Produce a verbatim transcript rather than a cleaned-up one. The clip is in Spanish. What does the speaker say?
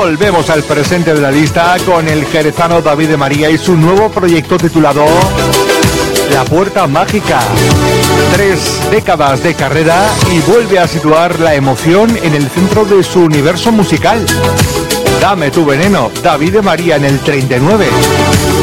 Volvemos al presente de la lista con el jerezano David de María y su nuevo proyecto titulado La Puerta Mágica. Tres décadas de carrera y vuelve a situar la emoción en el centro de su universo musical. Dame tu veneno, David de María en el treinta y nueve.